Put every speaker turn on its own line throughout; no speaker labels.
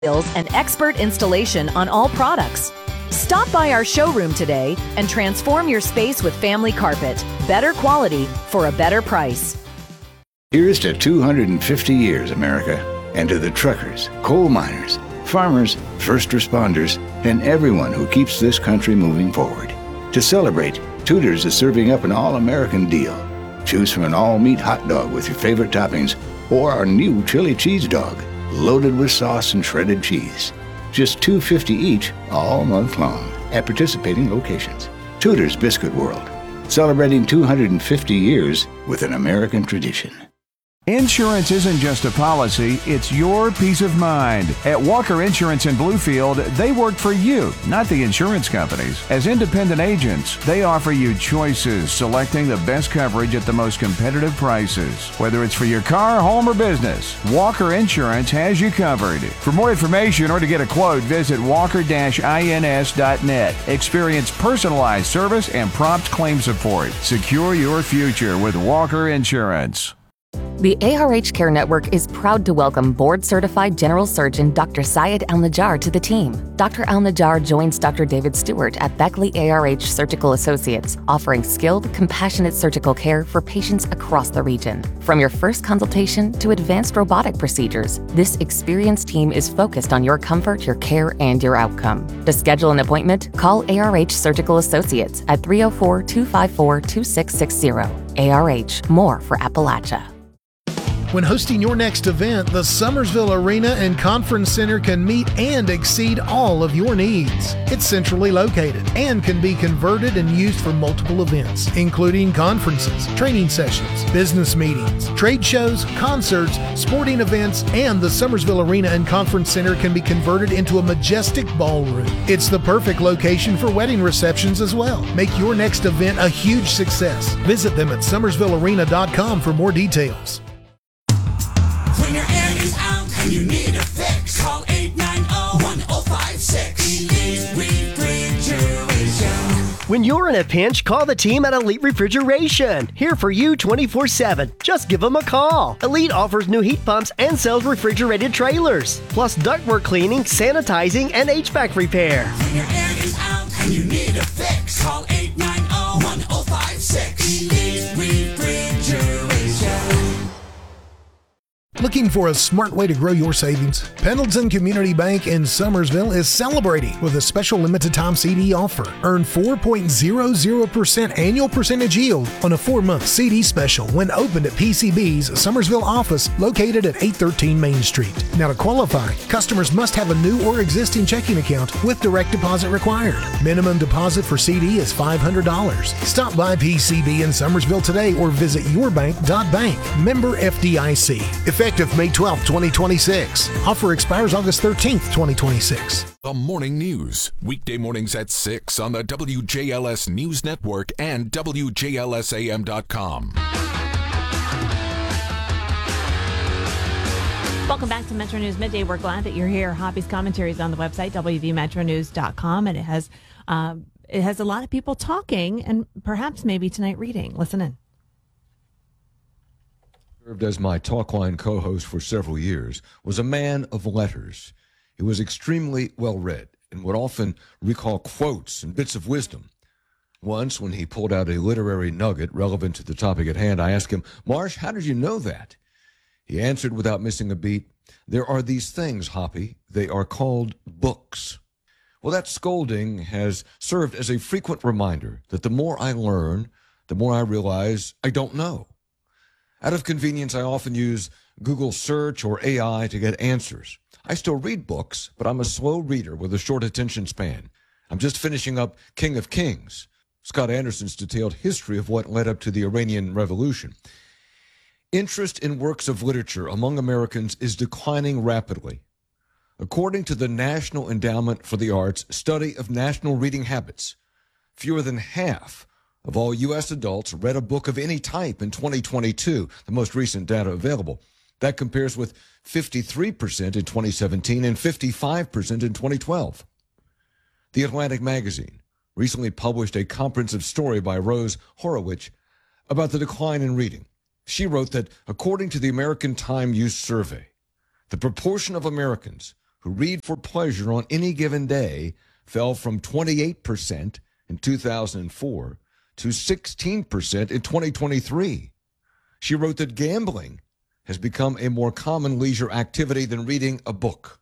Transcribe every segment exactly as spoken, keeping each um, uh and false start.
and expert installation on all products. Stop by our showroom today and transform your space with Family Carpet. Better quality for a better price.
Here's to two hundred fifty years, America, and to the truckers, coal miners, farmers, first responders, and everyone who keeps this country moving forward. To celebrate, Tudor's is serving up an all-American deal. Choose from an all-meat hot dog with your favorite toppings or our new chili cheese dog, loaded with sauce and shredded cheese. Just two dollars and fifty cents each all month long at participating locations. Tudor's Biscuit World, celebrating two hundred fifty years with an American tradition.
Insurance isn't just a policy, it's your peace of mind. At Walker Insurance in Bluefield, they work for you, not the insurance companies. As independent agents, they offer you choices, selecting the best coverage at the most competitive prices. Whether it's for your car, home, or business, Walker Insurance has you covered. For more information or to get a quote, visit walker dash ins dot net. Experience personalized service and prompt claim support. Secure your future with Walker Insurance.
The A R H Care Network is proud to welcome board-certified general surgeon Doctor Syed Al-Najjar to the team. Doctor Al-Najjar joins Doctor David Stewart at Beckley A R H Surgical Associates, offering skilled, compassionate surgical care for patients across the region. From your first consultation to advanced robotic procedures, this experienced team is focused on your comfort, your care, and your outcome. To schedule an appointment, call A R H Surgical Associates at three oh four, two five four, two six six zero. A R H, more for Appalachia.
When hosting your next event, the Summersville Arena and Conference Center can meet and exceed all of your needs. It's centrally located and can be converted and used for multiple events, including conferences, training sessions, business meetings, trade shows, concerts, sporting events, and the Summersville Arena and Conference Center can be converted into a majestic ballroom. It's the perfect location for wedding receptions as well. Make your next event a huge success. Visit them at summersville arena dot com for more details.
When your air is out and you need a fix, call eight nine zero, one zero five six. Elite Refrigeration.
When you're in a pinch, call the team at Elite Refrigeration. Here for you twenty-four seven. Just give them a call. Elite offers new heat pumps and sells refrigerated trailers, plus ductwork cleaning, sanitizing, and H V A C repair.
When your air is out and you need a fix, call eight nine zero, one zero five six. Elite Refrigeration.
Looking for a smart way to grow your savings? Pendleton Community Bank in Summersville is celebrating with a special limited time C D offer. Earn four point zero zero percent annual percentage yield on a four-month C D special when opened at P C B's Summersville office located at eight thirteen Main Street. Now to qualify, customers must have a new or existing checking account with direct deposit required. Minimum deposit for C D is five hundred dollars. Stop by P C B in Summersville today or visit your bank dot bank. Member F D I C. Effective May twelfth, twenty twenty-six. Offer expires August thirteenth, twenty twenty-six.
The Morning News, weekday mornings at six on the W J L S News Network and W J L S A M dot com.
Welcome back to Metro News Midday. We're glad that you're here. Hoppy's commentary is on the website, W V metro news dot com, and it has, uh, it has a lot of people talking and perhaps maybe tonight reading. Listen in.
Served as my Talkline co-host for several years, was a man of letters. He was extremely well-read and would often recall quotes and bits of wisdom. Once, when he pulled out a literary nugget relevant to the topic at hand, I asked him, "Marsh, how did you know that?" He answered without missing a beat, "There are these things, Hoppy. They are called books." Well, that scolding has served as a frequent reminder that the more I learn, the more I realize I don't know. Out of convenience, I often use Google search or A I to get answers. I still read books, but I'm a slow reader with a short attention span. I'm just finishing up King of Kings, Scott Anderson's detailed history of what led up to the Iranian Revolution. Interest in works of literature among Americans is declining rapidly. According to the National Endowment for the Arts study of national reading habits, fewer than half of all U S adults read a book of any type in twenty twenty-two, the most recent data available. That compares with fifty-three percent in twenty seventeen and fifty-five percent in twenty twelve. The Atlantic magazine recently published a comprehensive story by Rose Horowitz about the decline in reading. She wrote that according to the American Time Use Survey, the proportion of Americans who read for pleasure on any given day fell from twenty-eight percent in two thousand four to sixteen percent in twenty twenty-three. She wrote that gambling has become a more common leisure activity than reading a book.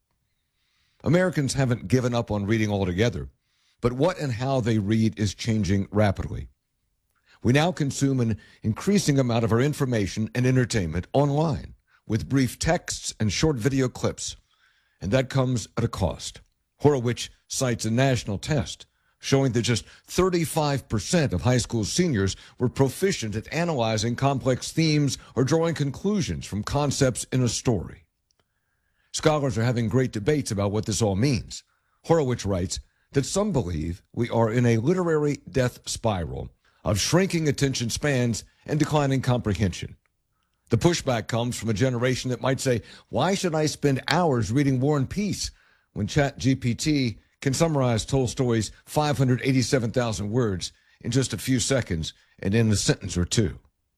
Americans haven't given up on reading altogether, but what and how they read is changing rapidly. We now consume an increasing amount of our information and entertainment online with brief texts and short video clips, and that comes at a cost. Horowitz cites a national test showing that just thirty-five percent of high school seniors were proficient at analyzing complex themes or drawing conclusions from concepts in a story. Scholars are having great debates about what this all means. Horowitz writes that some believe we are in a literary death spiral of shrinking attention spans and declining comprehension. The pushback comes from a generation that might say, why should I spend hours reading War and Peace when ChatGPT can summarize Tolstoy's five hundred eighty-seven thousand words in just a few seconds and in a sentence or two?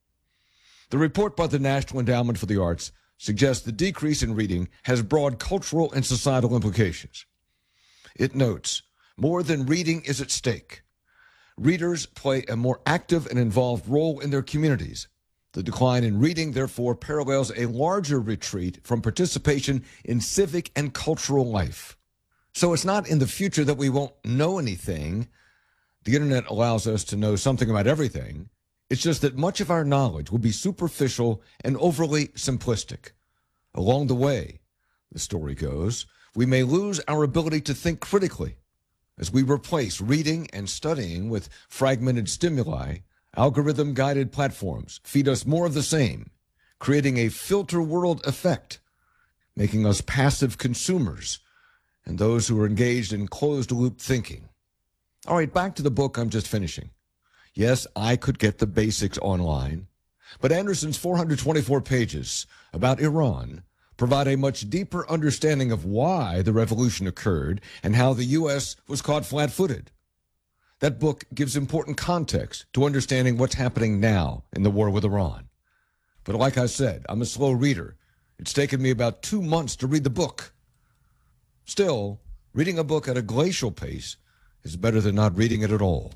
The report by the National Endowment for the Arts suggests the decrease in reading has broad cultural and societal implications. It notes, more than reading is at stake. Readers play a more active and involved role in their communities. The decline in reading, therefore, parallels a larger retreat from participation in civic and cultural life. So it's not in the future that we won't know anything. The internet allows us to know something about everything. It's just that much of our knowledge will be superficial and overly simplistic. Along the way, the story goes, we may lose our ability to think critically. As we replace reading and studying with fragmented stimuli, algorithm-guided platforms feed us more of the same, creating a filter world effect, making us passive consumers and those who are engaged in closed-loop thinking. All right, back to the book I'm just finishing. Yes, I could get the basics online, but Anderson's four hundred twenty-four pages about Iran provide a much deeper understanding of why the revolution occurred and how the U S was caught flat-footed. That book gives important context to understanding what's happening now in the war with Iran. But like I said, I'm a slow reader. It's taken me about two months to read the book. Still, reading a book at a glacial pace is better than not reading it at all.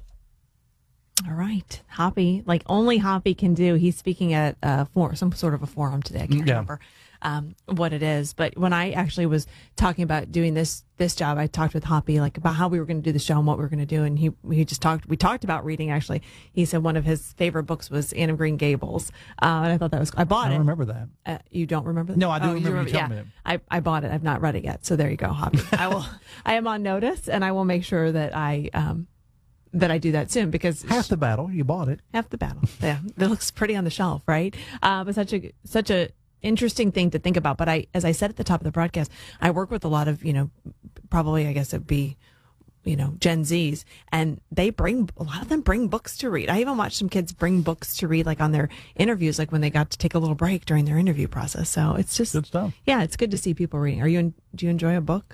All right. Hoppy, like only Hoppy can do. He's speaking at uh, for some sort of a forum today. I can't
yeah.
remember um, what it is. But when I actually was talking about doing this this job, I talked with Hoppy like about how we were going to do the show and what we were going to do. And he he just talked. We talked about reading. Actually, he said one of his favorite books was Anne of Green Gables, uh, and I thought that was. I bought
I
it.
don't remember that.
Uh, you don't remember that?
No, I do
oh,
remember. You
remember
telling
yeah,
me
I I bought it. I've not read it yet. So there you go, Hoppy. I will. I am on notice, and I will make sure that I. Um, that I do that soon because
half the battle you bought it
half the battle yeah it looks pretty on the shelf, right? Uh, but such a such a interesting thing to think about. But I, as I said at the top of the broadcast, I work with a lot of, you know, probably I guess it'd be, you know, Gen Zs, and they bring a lot of them bring books to read. I even watched some kids bring books to read, like on their interviews, like when they got to take a little break during their interview process. So it's just
good stuff.
Yeah, it's good to see people reading. Are you? Do you enjoy a book?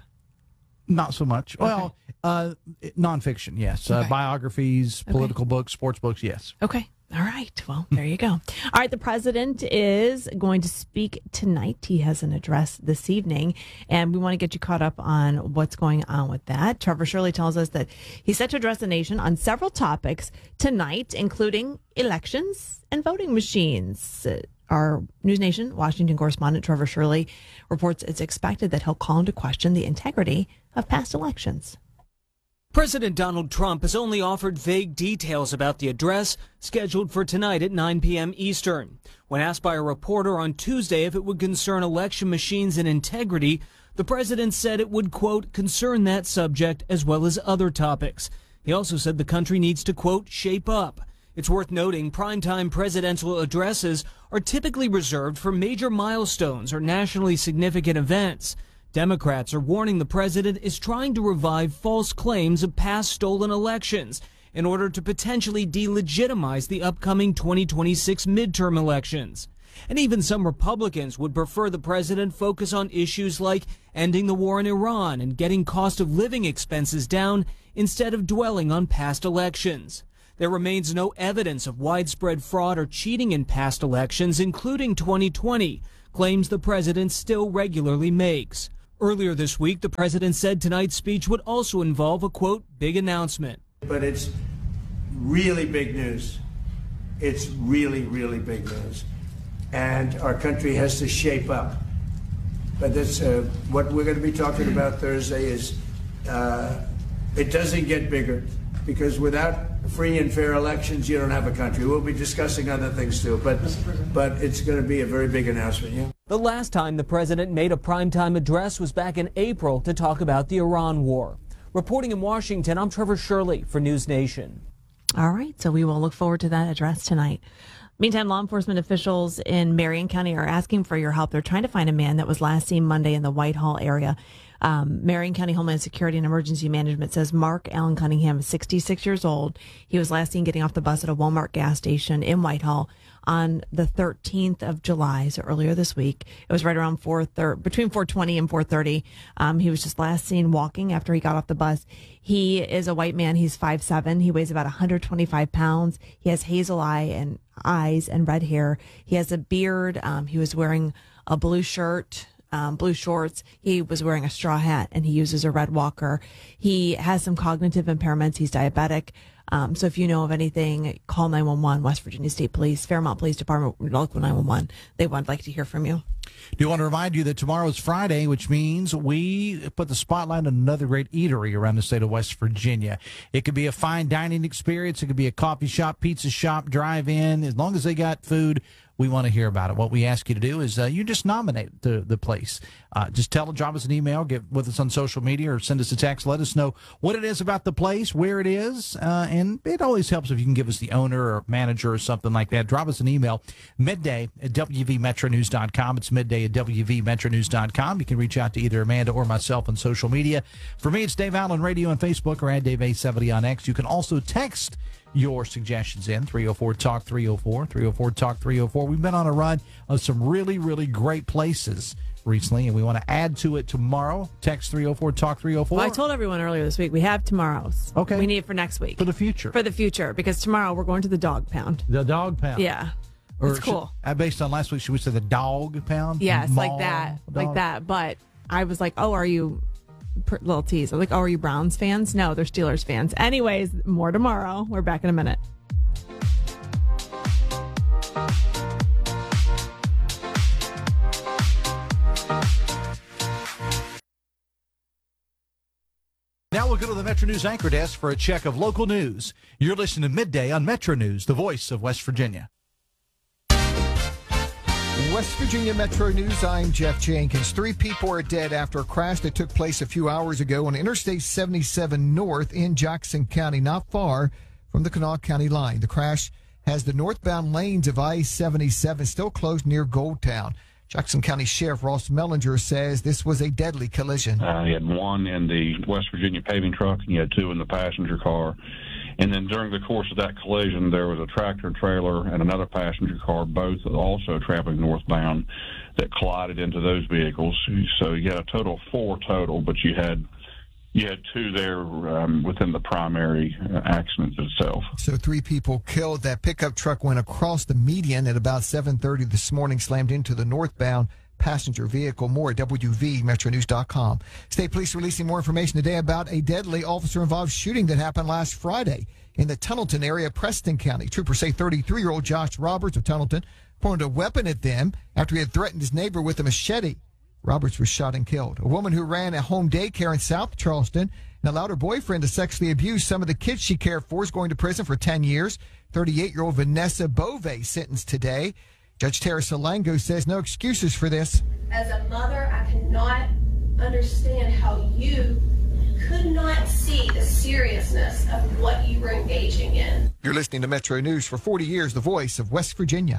Not so much.
Okay.
Well, uh, nonfiction, yes.
Okay.
Uh, biographies, political
okay.
books, sports books, yes.
Okay. All right. Well, there you go. All right. The president is going to speak tonight. He has an address this evening, and we want to get you caught up on what's going on with that. Trevor Shirley tells us that he's set to address the nation on several topics tonight, including elections and voting machines. Uh, Our News Nation Washington correspondent Trevor Shirley reports it's expected that he'll call into question the integrity of past elections.
President Donald Trump has only offered vague details about the address scheduled for tonight at nine p.m. Eastern. When asked by a reporter on Tuesday if it would concern election machines and integrity, the president said it would, quote, concern that subject as well as other topics. He also said the country needs to, quote, shape up. It's worth noting primetime presidential addresses are typically reserved for major milestones or nationally significant events. Democrats are warning the president is trying to revive false claims of past stolen elections in order to potentially delegitimize the upcoming twenty twenty-six midterm elections. And even some Republicans would prefer the president focus on issues like ending the war in Iran and getting cost of living expenses down instead of dwelling on past elections. There remains no evidence of widespread fraud or cheating in past elections, including twenty twenty, claims the president still regularly makes. Earlier this week, the president said tonight's speech would also involve a, quote, big announcement.
But it's really big news. It's really, really big news. And our country has to shape up. But that's uh, what we're going to be talking about Thursday is uh, it doesn't get bigger, because without free and fair elections, you don't have a country. We'll be discussing other things too, but but it's going to be a very big announcement, yeah.
The last time the president made a primetime address was back in April to talk about the Iran war. Reporting in Washington, I'm Trevor Shirley for News Nation.
All right, so we will look forward to that address tonight. Meantime, law enforcement officials in Marion County are asking for your help. They're trying to find a man that was last seen Monday in the Whitehall area. Um, Marion County Homeland Security and Emergency Management says Mark Allen Cunningham is sixty-six years old. He was last seen getting off the bus at a Walmart gas station in Whitehall on the thirteenth of July, so earlier this week. It was right around four thirty, between four twenty and four thirty. Um, he was just last seen walking after he got off the bus. He is a white man. He's five seven. He weighs about one hundred twenty-five pounds. He has hazel eye and eyes and red hair. He has a beard. Um, he was wearing a blue shirt. Um, blue shorts. He was wearing a straw hat, and he uses a red walker. He has some cognitive impairments. He's diabetic. Um, so if you know of anything, call nine one one, West Virginia State Police, Fairmont Police Department, local nine one one. They would like to hear from you.
Do want to remind you that tomorrow is Friday, which means we put the spotlight on another great eatery around the state of West Virginia. It could be a fine dining experience. It could be a coffee shop, pizza shop, drive-in. As long as they got food, we want to hear about it. What we ask you to do is uh, you just nominate the, the place. Uh, just tell, drop us an email, get with us on social media, or send us a text. Let us know what it is about the place, where it is, uh, and it always helps if you can give us the owner or manager or something like that. Drop us an email, midday at w v metro news dot com. It's midday at w v metro news dot com. You can reach out to either Amanda or myself on social media. For me, it's Dave Allen Radio on Facebook, or at Dave A seventy on X. You can also text your suggestions in three oh four talk three oh four, three oh four talk three oh four. We've been on a run of some really, really great places recently, and we want to add to it tomorrow. Text three oh four talk three oh four.
Well, I told everyone earlier this week we have tomorrow's.
Okay.
We need it for next week.
For the future.
For the future, because tomorrow we're going to the dog pound.
The dog pound.
Yeah.
Or
it's cool.
Should, uh, based on last week, should we say the dog pound?
Yes,
Mall
like that.
dog?
Like that. But I was like, oh, are you... Little tease. I'm like, oh, are you Browns fans? No, they're Steelers fans. Anyways, more tomorrow. We're back in a minute.
Now we'll go to the Metro News anchor desk for a check of local news. You're listening to Midday on Metro News, the voice of West Virginia.
West Virginia Metro News, I'm Jeff Jenkins. Three people are dead after a crash that took place a few hours ago on Interstate seventy-seven North in Jackson County, not far from the Kanawha County line. The crash has the northbound lanes of I seventy-seven still closed near Goldtown. Jackson County Sheriff Ross Mellinger says this was a deadly collision.
Uh, he had one in the West Virginia paving truck, and he had two in the passenger car. And then during the course of that collision, there was a tractor trailer and another passenger car, both also traveling northbound, that collided into those vehicles. So you had a total of four total, but you had you had two there um, within the primary uh, accident itself.
So three people killed. That pickup truck went across the median at about seven thirty this morning, slammed into the northbound passenger vehicle. More at w v metro news dot com. State police releasing more information today about a deadly officer-involved shooting that happened last Friday in the Tunnelton area of Preston County. Troopers say thirty-three-year-old Josh Roberts of Tunnelton pointed a weapon at them after he had threatened his neighbor with a machete. Roberts was shot and killed. A woman who ran a home daycare in South Charleston and allowed her boyfriend to sexually abuse some of the kids she cared for is going to prison for ten years. thirty-eight-year-old Vanessa Bove sentenced today. Judge Tara Salango says no excuses for this.
As a mother, I cannot understand how you could not see the seriousness of what you were engaging in.
You're listening to Metro News. For forty years, the voice of West Virginia.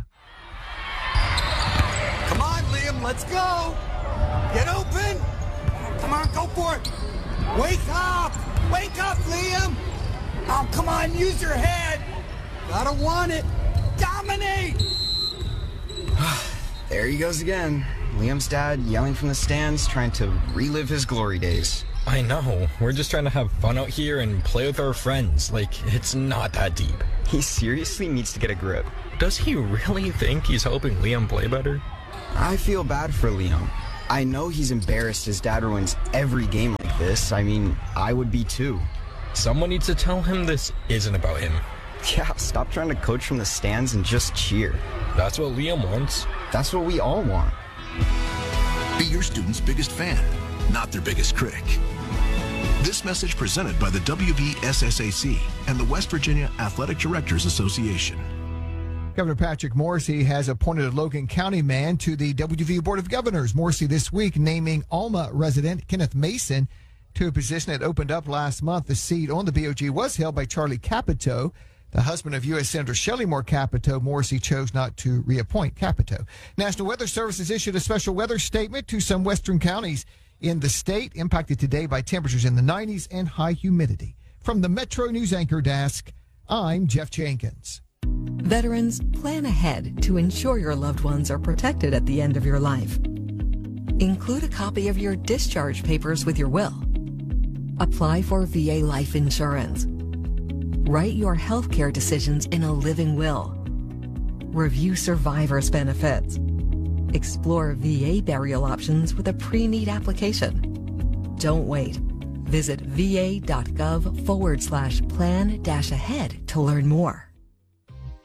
Come on, Liam, let's go. Get open. Come on, go for it. Wake up. Wake up, Liam. Oh, come on, use your head. Gotta want it. Dominate.
There he goes again. Liam's dad yelling from the stands, trying to relive his glory days.
I know. We're just trying to have fun out here and play with our friends. Like, it's not that deep.
He seriously needs to get a grip.
Does he really think he's helping Liam play better?
I feel bad for Liam. I know he's embarrassed his dad ruins every game like this. I mean, I would be too.
Someone needs to tell him this isn't about him.
Yeah, stop trying to coach from the stands and just cheer.
That's what Liam wants.
That's what we all want.
Be your student's biggest fan, not their biggest critic. This message presented by the W V S S A C and the West Virginia Athletic Directors Association.
Governor Patrick Morrisey has appointed a Logan County man to the W V Board of Governors. Morrisey this week naming Alma resident Kenneth Mason to a position that opened up last month. The seat on the B O G was held by Charlie Capito, the husband of U S Senator Shelley Moore Capito. Morrisey chose not to reappoint Capito. National Weather Service has issued a special weather statement to some western counties in the state, impacted today by temperatures in the nineties and high humidity. From the Metro News Anchor Desk, I'm Jeff Jenkins.
Veterans, plan ahead to ensure your loved ones are protected at the end of your life. Include a copy of your discharge papers with your will. Apply for V A life insurance. Write your health care decisions in a living will. Review survivor's benefits. Explore V A burial options with a pre-need application. Don't wait. Visit va.gov forward slash plan dash ahead to learn more.